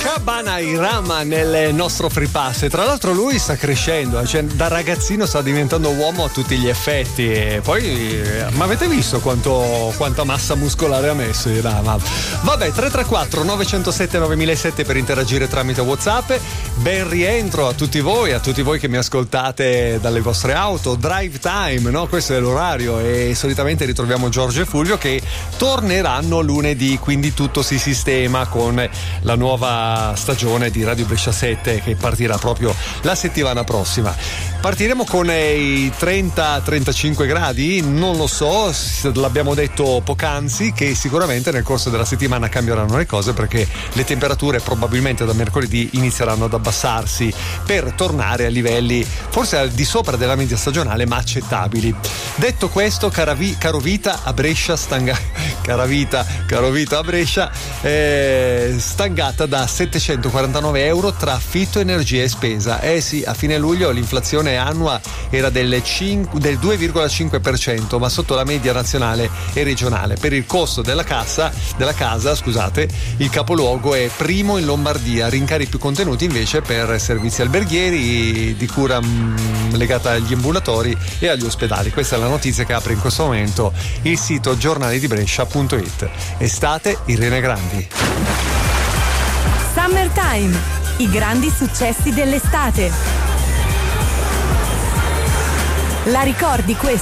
Shabana Irama nel nostro free pass, e tra l'altro lui sta crescendo, cioè da ragazzino sta diventando uomo a tutti gli effetti. E poi ma avete visto quanta massa muscolare ha messo Irama? Vabbè, 334 907 9007 per interagire tramite WhatsApp. Ben rientro a tutti voi che mi ascoltate dalle vostre auto. Drive time, no? Questo è l'orario, e solitamente ritroviamo Giorgio e Fulvio che torneranno lunedì, quindi tutto si sistema con la nuova stagione di Radio Brescia 7 che partirà proprio la settimana prossima. Partiremo con i 30-35 gradi, non lo so, l'abbiamo detto poc'anzi che sicuramente nel corso della settimana cambieranno le cose, perché le temperature probabilmente da mercoledì inizieranno ad abbassarsi per tornare a livelli forse al di sopra della media stagionale, ma accettabili. Detto questo, carovita a Brescia stangata da 749 euro tra affitto, energia e spesa. Sì, a fine luglio l'inflazione annua era del 2,5%, ma sotto la media nazionale e regionale. Per il costo della casa, il capoluogo è primo in Lombardia, rincari più contenuti invece per servizi alberghieri, di cura legata agli ambulatori e agli ospedali. Questa è la notizia che apre in questo momento il sito giornalidibrescia.it. Estate Irene Grandi. Summertime, i grandi successi dell'estate. La ricordi questa?